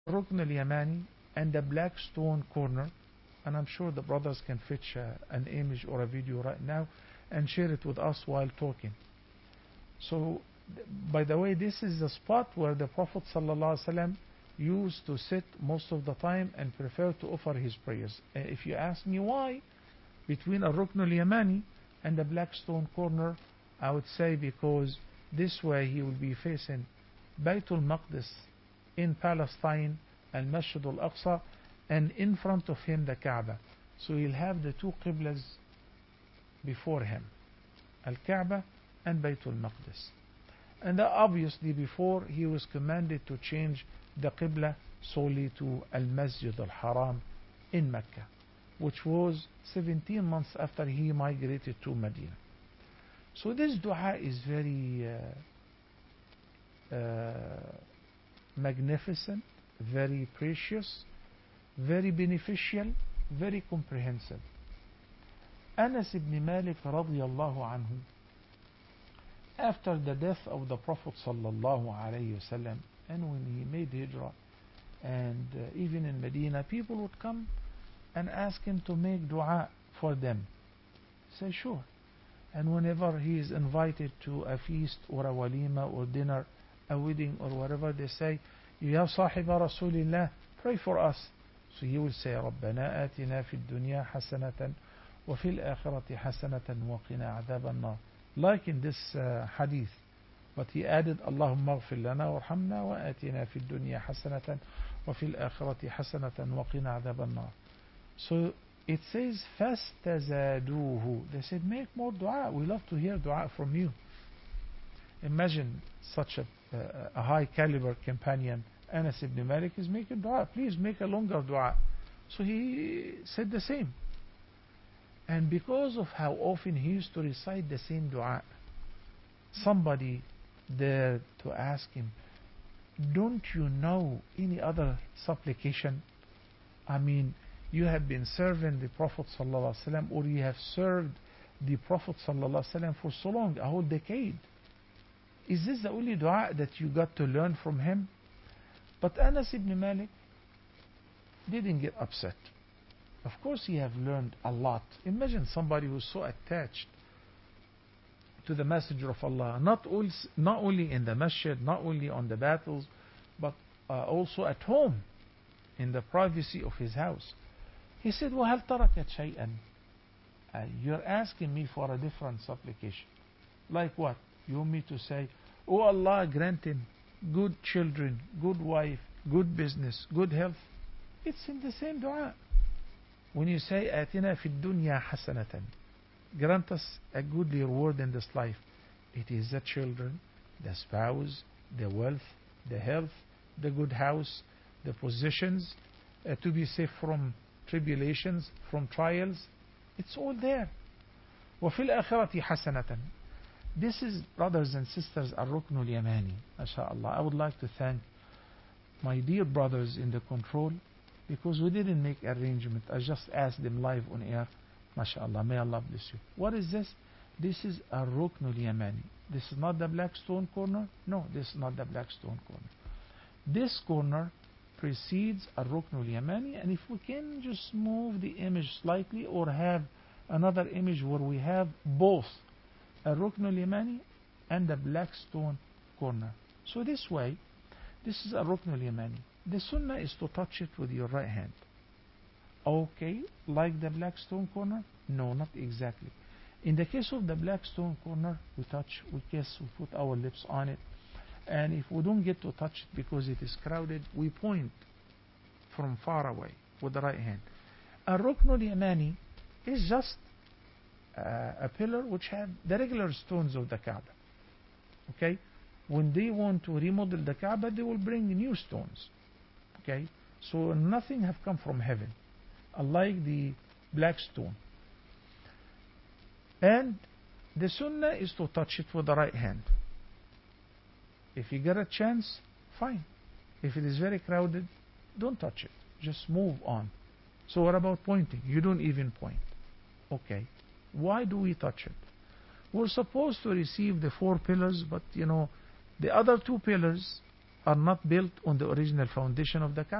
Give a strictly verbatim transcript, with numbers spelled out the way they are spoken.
Rukn al-Yamani and the black stone corner, and I'm sure the brothers can fetch uh, an image or a video right now and share it with us while talking. So, by the way, this is the spot where the Prophet ﷺ used to sit most of the time and prefer to offer his prayers. Uh, if you ask me why, between a Rukn al-Yamani and the black stone corner, I would say because this way he will be facing Baytul Maqdis in Palestine and Masjid al-Aqsa, and in front of him the Kaaba. So he'll have the two Qiblas before him, Al-Kaaba and Baytul Maqdis. And obviously before he was commanded to change the Qibla solely to Al-Masjid al-Haram in Mecca, which was seventeen months after he migrated to Medina. So this dua is very uh, uh, magnificent, very precious, very beneficial, very comprehensive. Anas ibn Malik radiyallahu anhu, after the death of the Prophet sallallahu alayhi wasallam, and when he made hijrah, and uh, even in Medina, people would come and ask him to make dua for them. Say sure. And whenever he is invited to a feast or a walima or dinner, a wedding or whatever, they say, Ya sahiba Rasulillah, pray for us. So he will say, ربنا آتنا في الدنيا حسنة وفي الآخرة حسنة وقنا عذاب النار. Like in this uh, hadith. But he added, اللهم اغفر لنا وارحمنا وآتنا في الدنيا حسنة وفي الآخرة حسنة وقنا عذاب النار. So it says, فاستزادوه. They said, make more dua. We love to hear dua from you. Imagine such a, uh, a high caliber companion, Anas ibn Malik, is making dua. Please make a longer dua. So he said the same. And because of how often he used to recite the same dua, somebody dared to ask him, don't you know any other supplication? I mean, you have been serving the Prophet ﷺ, or you have served the Prophet ﷺ for so long, a whole decade. Is this the only dua that you got to learn from him? But Anas ibn Malik didn't get upset. Of course he have learned a lot. Imagine somebody who's so attached to the Messenger of Allah, not, also, not only in the masjid, not only on the battles, but uh, also at home, in the privacy of his house. He said, وَهَلْ تَرَكَتْ شَيْئًا? uh, You're asking me for a different supplication. Like what? You want me to say, oh Allah, grant him good children, good wife, good business, good health? It's in the same dua. When you say, آتنا في الدنيا حسنة, grant us a goodly reward in this life, it is the children, the spouse, the wealth, the health, the good house, the positions, uh, to be safe from tribulations, from trials. It's all there. وفي الآخرة حسنة. This is, brothers and sisters, الركن اليماني. MashaAllah. I would like to thank my dear brothers in the control, because we didn't make arrangement. I just asked them live on air. MashaAllah. May Allah bless you. What is this? This is a Rukn al-Yamani. This is not the black stone corner. No, this is not the black stone corner. This corner precedes a Rukn al-Yamani, and if we can just move the image slightly, or have another image where we have both a Rukn al-Yamani and the black stone corner. So this way, this is a Rukn al-Yamani. The sunnah is to touch it with your right hand. Okay, like the black stone corner? No, not exactly. In the case of the black stone corner, we touch, we kiss, we put our lips on it. And if we don't get to touch it because it is crowded, we point from far away with the right hand. A Rukn al-Yamani is just uh, a pillar which have the regular stones of the Kaaba. Okay? When they want to remodel the Kaaba, they will bring new stones. Okay? So nothing have come from heaven, unlike the black stone. And the sunnah is to touch it with the right hand. If you get a chance, fine. If it is very crowded, don't touch it. Just move on. So what about pointing? You don't even point. Okay. Why do we touch it? We're supposed to receive the four pillars, but you know, the other two pillars are not built on the original foundation of the Kaaba.